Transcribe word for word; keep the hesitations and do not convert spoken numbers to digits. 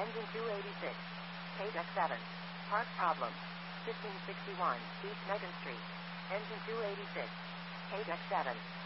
Engine two eighty-six. Page X seven. Part problem. fifteen sixty-one East Megan Street. Engine two eighty-six. Page X seven.